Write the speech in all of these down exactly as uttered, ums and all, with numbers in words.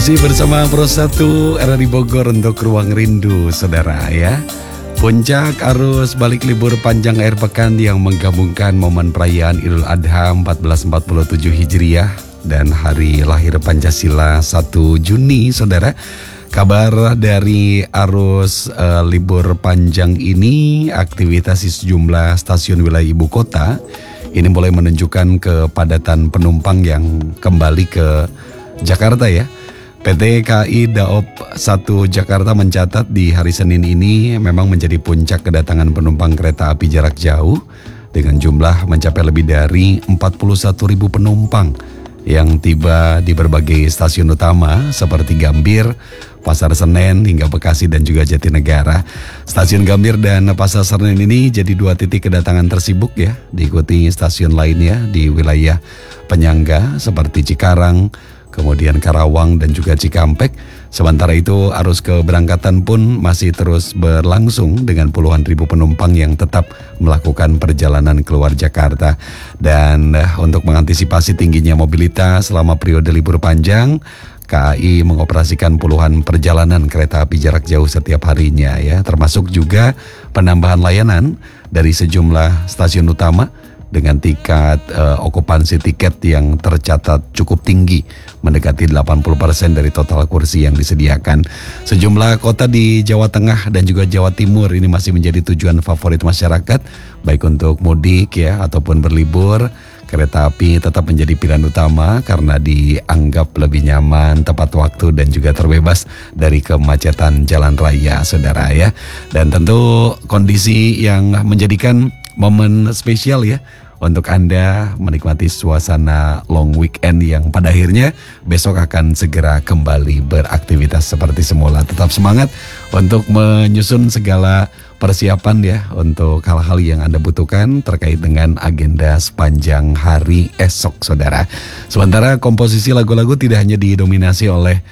Masih bersama Pro satu R R I Bogor untuk Ruang Rindu, saudara ya. Puncak arus balik libur panjang akhir pekan yang menggabungkan momen perayaan Idul Adha seribu empat ratus empat puluh tujuh Hijriah dan hari lahir Pancasila satu Juni, saudara. Kabar dari arus uh, libur panjang ini, aktivitas di sejumlah stasiun wilayah ibu kota ini mulai menunjukkan kepadatan penumpang yang kembali ke Jakarta ya. P T K A I Daop satu Jakarta mencatat di hari Senin ini memang menjadi puncak kedatangan penumpang kereta api jarak jauh dengan jumlah mencapai lebih dari empat puluh satu ribu penumpang yang tiba di berbagai stasiun utama seperti Gambir, Pasar Senen hingga Bekasi dan juga Jatinegara. Stasiun Gambir dan Pasar Senen ini jadi dua titik kedatangan tersibuk ya, diikuti stasiun lainnya di wilayah penyangga seperti Cikarang, kemudian Karawang dan juga Cikampek. Sementara itu arus keberangkatan pun masih terus berlangsung dengan puluhan ribu penumpang yang tetap melakukan perjalanan keluar Jakarta. Dan uh, untuk mengantisipasi tingginya mobilitas selama periode libur panjang, K A I mengoperasikan puluhan perjalanan kereta api jarak jauh setiap harinya ya, termasuk juga penambahan layanan dari sejumlah stasiun utama dengan tingkat uh, okupansi tiket yang tercatat cukup tinggi, mendekati delapan puluh persen dari total kursi yang disediakan. Sejumlah kota di Jawa Tengah dan juga Jawa Timur ini masih menjadi tujuan favorit masyarakat, baik untuk mudik ya ataupun berlibur. Kereta api tetap menjadi pilihan utama karena dianggap lebih nyaman, tepat waktu dan juga terbebas dari kemacetan jalan raya, saudara ya. Dan tentu kondisi yang menjadikan momen spesial ya untuk Anda menikmati suasana long weekend yang pada akhirnya besok akan segera kembali beraktivitas seperti semula. Tetap semangat untuk menyusun segala persiapan ya untuk hal-hal yang Anda butuhkan terkait dengan agenda sepanjang hari esok, saudara. Sementara komposisi lagu-lagu tidak hanya didominasi oleh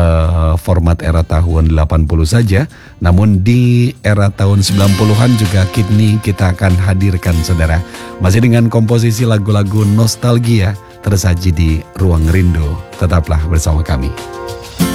Uh, format era tahun delapan puluh saja, namun di era tahun sembilan puluhan juga kini kita akan hadirkan, saudara. Masih dengan komposisi lagu-lagu nostalgia tersaji di Ruang Rindu. Tetaplah bersama kami.